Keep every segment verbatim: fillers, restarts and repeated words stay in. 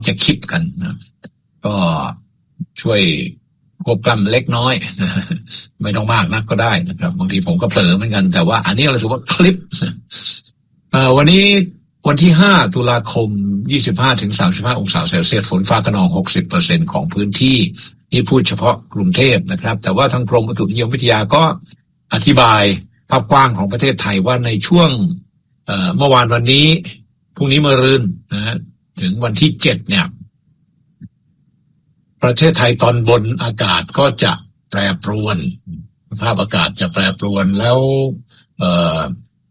จะคิดกันนะก็ช่วยควบกล้ำเล็กน้อยไม่ต้องมากนักก็ได้นะครับบางทีผมก็เผลอเหมือนกันแต่ว่าอันนี้เราถือว่าคลิปเอ่อวันนี้วันที่ห้าตุลาคม ยี่สิบห้าถึงสามสิบห้า องศาเซลเซียสฝนฟ้าคะนอง หกสิบเปอร์เซ็นต์ ของพื้นที่นี่พูดเฉพาะกรุงเทพนะครับแต่ว่าทางกรมอุตุนิยมวิทยาก็อธิบายภาพกว้างของประเทศไทยว่าในช่วงเอ่อเมื่อวานวันนี้พรุ่งนี้มะรืนนะฮะถึงวันที่เจ็ดเนี่ยประเทศไทยตอนบนอากาศก็จะแปรปรวนสภาพอากาศจะแปรปรวนแล้วเอ่อ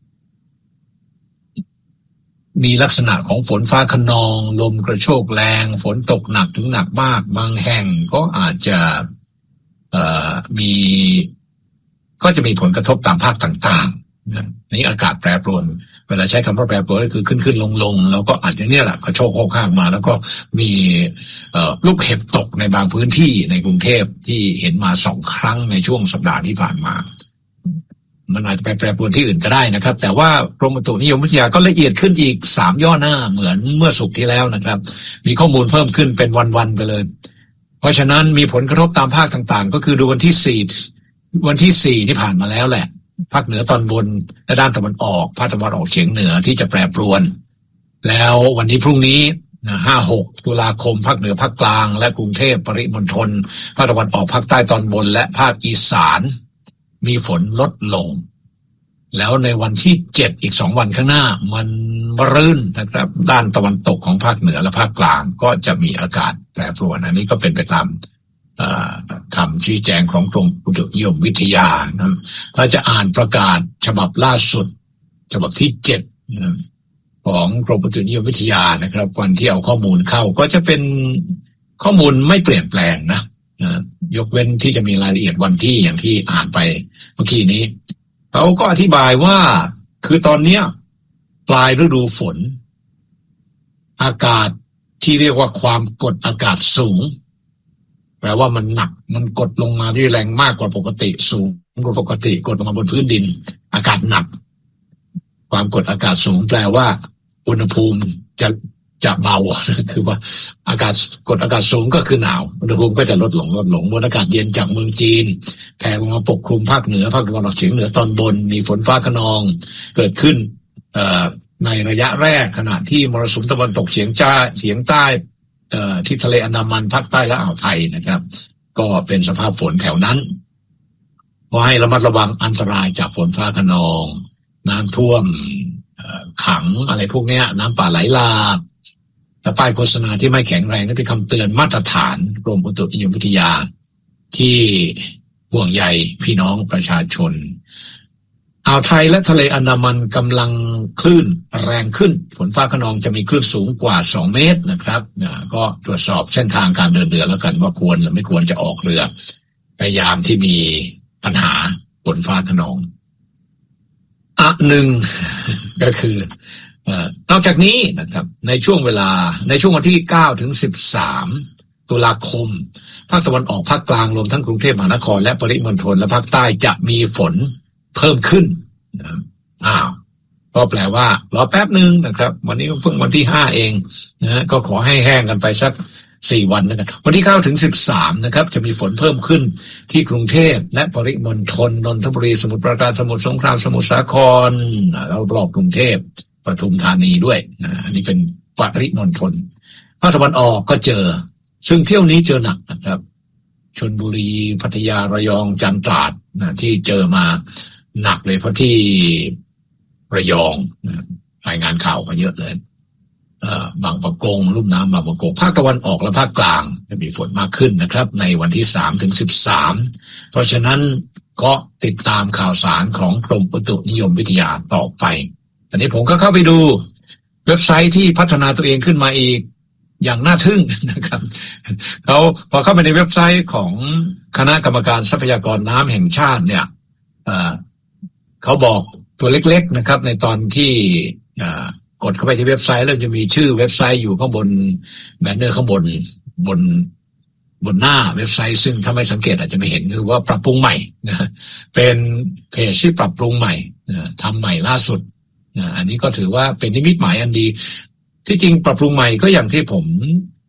มีลักษณะของฝนฟ้าคะนองลมกระโชกแรงฝนตกหนักถึงหนักมากบางแห่งก็อาจจะเอ่อมีก็จะมีผลกระทบตามภาคต่างๆนะนี่อากาศแปรปรวนเวลาใช้คำว่าแปรปรวนก็คือขึ้นขึ้นลงลงแล้วก็อาจจะเนี่ยแหละกระโชกโคกข้างมาแล้วก็มีเอ่อลูกเห็บตกในบางพื้นที่ในกรุงเทพที่เห็นมาสองครั้งในช่วงสัปดาห์ที่ผ่านมามันอาจจะไปแปรปรวนที่อื่นก็ได้นะครับแต่ว่ากรมอุตุนิยมวิทยาก็ละเอียดขึ้นอีกสามย่อหน้าเหมือนเมื่อศุกร์ที่แล้วนะครับมีข้อมูลเพิ่มขึ้นเป็นวันๆไปเลยเพราะฉะนั้นมีผลกระทบตามภาคต่างๆก็คือดูวันที่สี่วันที่สี่ที่ผ่านมาแล้วแหละภาคเหนือตอนบนและด้านตะวันออกภาคตะวันออกเฉียงเหนือที่จะแปรปรวนแล้ววันนี้พรุ่งนี้ห้าหกตุลาคมภาคเหนือภาคกลางและกรุงเทพปริมณฑลภาคตะวันออกภาคใต้ตอนบนและภาคอีสานมีฝนลดลงแล้วในวันที่เจ็ดอีกสองวันข้างหน้ามันมะรืนนะครับด้านตะวันตกของภาคเหนือและภาคกลางก็จะมีอากาศแปรปรวนอันนี้ก็เป็นไปตามคำชี้แจงของกรมอุตุนิยมวิทยานะถ้าจะอ่านประกาศฉบับล่าสุดฉบับที่เจ็ดของกรมอุตุนิยมวิทยานะครับวันที่เอาข้อมูลเข้าก็จะเป็นข้อมูลไม่เปลี่ยนแปลงนะยกเว้นที่จะมีรายละเอียดวันที่อย่างที่อ่านไปเมื่อกี้นี้เขาก็อธิบายว่าคือตอนเนี้ยปลายฤดูฝนอากาศที่เรียกว่าความกดอากาศสูงแปลว่ามันหนักมันกดลงมาด้วยแรงมากกว่าปกติสูงกว่าปกติกดลงมาบนพื้นดินอากาศหนักความกดอากาศสูงแปลว่าอุณหภูมิจะจะเบาคือว่าอากาศกดอากาศสูงก็คือหนาวอุณหภูมิก็จะลดลงลดลงมวลอากาศเย็นจากเมืองจีนแผ่ลงมาปกคลุมภาคเหนือภาคตะวันออกเฉียงเหนือตอนบนมีฝนฟ้าคะนองเกิดขึ้นในระยะแรกขณะที่มรสุมตะวันตกเฉียงใต้เฉียงใต้ที่ทะเลอันดามันภาคใต้และอ่าวไทยนะครับก็เป็นสภาพฝนแถวนั้นขอให้ระมัดระวังอันตรายจากฝนฟ้าคะนองน้ำท่วมขังอะไรพวกนี้น้ำป่าไหลหลากและป้ายโฆษณาที่ไม่แข็งแรงนั่นเป็นคำเตือนมาตรฐานกรมอุตุนิยมวิทยาที่ห่วงใยพี่น้องประชาชนอ่าวไทยและทะเลอันดามันกำลังคลื่นแรงขึ้นฝนฟ้าคะนองจะมีคลื่นสูงกว่าสองเมตรนะครับก็ตรวจสอบเส้นทางการเดินเรือแล้วกันว่าควรหรือไม่ควรจะออกเรือพยายามที่มีปัญหาฝนฟ้าคะนองอ่ะหนึ่งก็คือนอกจากนี้นะครับในช่วงเวลาในช่วงวันที่เก้าถึงสิบสามตุลาคมภาคตะวันออกภาคกลางรวมทั้งกรุงเทพมหานครและปริมณฑลและภาคใต้จะมีฝนเพิ่มขึ้นอ้าวก็แปลว่ารอแป๊บนึงนะครับวันนี้ก็เพิ่งวันที่ห้าเองนะก็ขอให้แห้งกันไปสักสี่วันนะครับวันที่เก้าถึงสิบสามนะครับจะมีฝนเพิ่มขึ้นที่กรุงเทพและปริมณฑลนนทบุรีสมุทรปราการสมุทรสงครามสมุทรสาครแล้วรอบกรุงเทพปทุมธานีด้วยอันนี้เป็นปริมณฑลภาคตะวันออกก็เจอซึ่งเที่ยวนี้เจอหนักนะครับชลบุรีพัทยาระยองจันทร์ตราดนะที่เจอมาหนักเลยเพราะที่ระยองนะรายงานข่าวมาเยอะเลยบางปะกงลุ่มน้ำบางปะกงภาคตะวันออกและภาคกลางจะมีฝนมากขึ้นนะครับในวันที่สามถึงสิบสามเพราะฉะนั้นก็ติดตามข่าวสารของกรมอุตุนิยมวิทยาต่อไปอันนี้ผมก็เข้าไปดูเว็บไซต์ที่พัฒนาตัวเองขึ้นมาอีกอย่างน่าทึ่งนะครับเขาพอเข้าไปในเว็บไซต์ของคณะกรรมการทรัพยากรน้ำแห่งชาติเนี่ยเขาบอกตัวเล็กๆนะครับในตอนที่กดเข้าไปที่เว็บไซต์แล้วจะมีชื่อเว็บไซต์อยู่ข้างบนแบนเนอร์ข้างบนบนบนหน้าเว็บไซต์ซึ่งถ้าไม่สังเกตอาจจะไม่เห็นคือว่าปรับปรุงใหม่นะเป็นเพจที่ปรับปรุงใหม่ทำใหม่ล่าสุดอันนี้ก็ถือว่าเป็นนิมิตหมายอันดีที่จริงปรับปรุงใหม่ก็อย่างที่ผม